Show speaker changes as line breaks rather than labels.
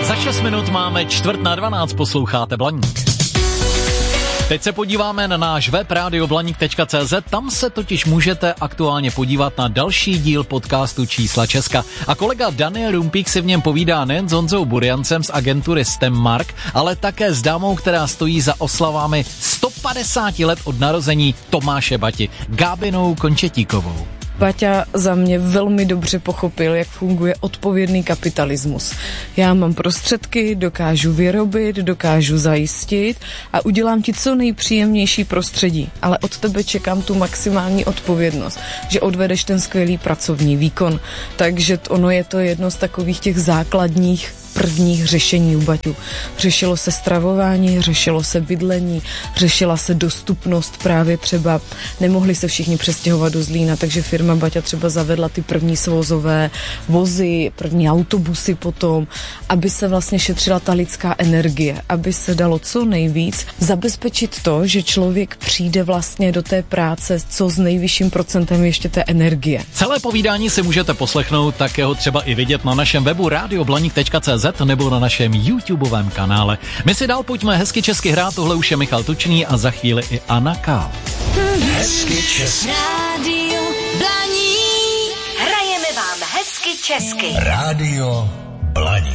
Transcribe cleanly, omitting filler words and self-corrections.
Za 6 minut máme 11:45, posloucháte Blaník. Teď se podíváme na náš web radioblaník.cz, tam se totiž můžete aktuálně podívat na další díl podcastu Čísla Česka. A kolega Daniel Rumpík si v něm povídá nejen s Honzou Buriancem z agentury STEMmark, ale také s dámou, která stojí za oslavami 150 let od narození Tomáše Bati, Gábinou Končetíkovou.
Baťa za mě velmi dobře pochopil, jak funguje odpovědný kapitalismus. Já mám prostředky, dokážu vyrobit, dokážu zajistit a udělám ti co nejpříjemnější prostředí, ale od tebe čekám tu maximální odpovědnost, že odvedeš ten skvělý pracovní výkon. Takže ono je to jedno z takových těch základních prvních řešení u Baťu. Řešilo se stravování, řešilo se bydlení, řešila se dostupnost, právě třeba nemohli se všichni přestěhovat do Zlína, takže firma Baťa třeba zavedla ty první svozové vozy, první autobusy potom, aby se vlastně šetřila ta lidská energie, aby se dalo co nejvíc zabezpečit to, že člověk přijde vlastně do té práce co s nejvyšším procentem ještě té energie.
Celé povídání si můžete poslechnout, také ho třeba i vidět na našem webu radioblaník.cz nebo na našem YouTubeovém kanále. My si dál pojďme hezky česky hrát, tohle už je Michal Tučný a za chvíli i Anna Kál.
Hezky česky.
Rádio Blaník. Hrajeme vám hezky česky.
Rádio Blaník.